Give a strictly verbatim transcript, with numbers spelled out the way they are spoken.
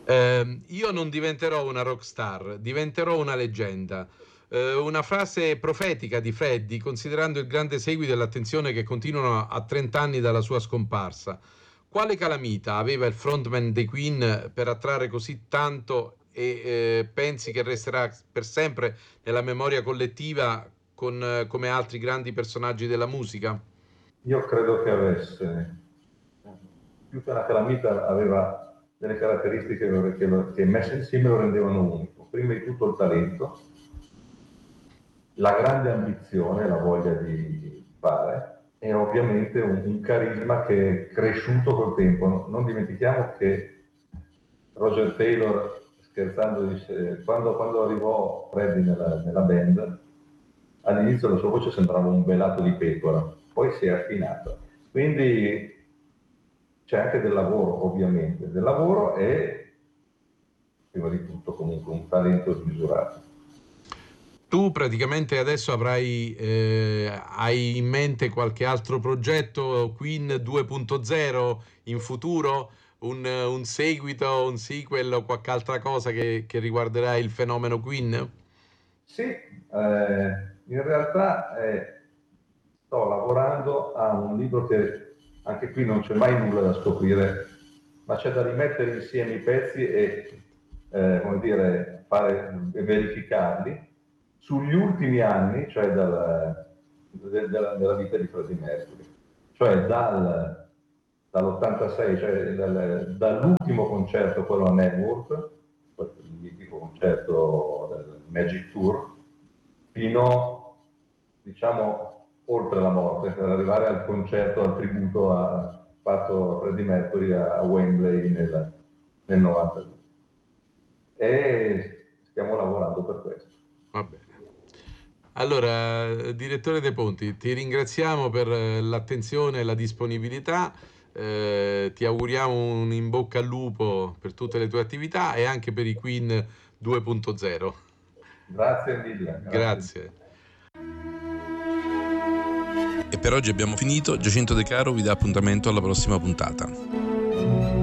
Eh, io non diventerò una rockstar, diventerò una leggenda. Eh, una frase profetica di Freddie, considerando il grande seguito e l'attenzione che continuano a trenta anni dalla sua scomparsa. Quale calamita aveva il frontman dei Queen per attrarre così tanto e eh, pensi che resterà per sempre nella memoria collettiva con, eh, come altri grandi personaggi della musica? Io credo che avesse, più che una calamita, aveva delle caratteristiche che, lo, che messe insieme lo rendevano unico. Prima di tutto il talento, la grande ambizione, la voglia di fare e ovviamente un, un carisma che è cresciuto col tempo. Non dimentichiamo che Roger Taylor, scherzando, dice, quando, quando arrivò Freddie nella, nella band, all'inizio la sua voce sembrava un velato di pecora, poi si è affinata. Quindi c'è anche del lavoro, ovviamente, del lavoro e prima di tutto comunque un talento smisurato. Tu praticamente adesso avrai eh, hai in mente qualche altro progetto Queen due punto zero in futuro? Un, un seguito, un sequel o qualche altra cosa che, che riguarderà il fenomeno Queen? Sì, eh, in realtà eh, sto lavorando a un libro che anche qui non c'è mai nulla da scoprire, ma c'è da rimettere insieme i pezzi e eh, come dire, fare, verificarli sugli ultimi anni, cioè dal, de, de, della vita di Freddie Mercury, cioè dal, dall'ottantasei, cioè dal, dall'ultimo concerto, quello a Network, il mitico concerto del Magic Tour, fino, diciamo, oltre la morte, per arrivare al concerto, al tributo a, fatto a Freddie Mercury a, a Wembley nel, nel novantadue. E stiamo lavorando per questo. Va bene. Allora, direttore De Ponti, ti ringraziamo per eh, l'attenzione e la disponibilità. Eh, ti auguriamo un in bocca al lupo per tutte le tue attività e anche per i Queen due punto zero. Grazie mille, grazie. Grazie. E per oggi abbiamo finito. Giacinto De Caro vi dà appuntamento alla prossima puntata.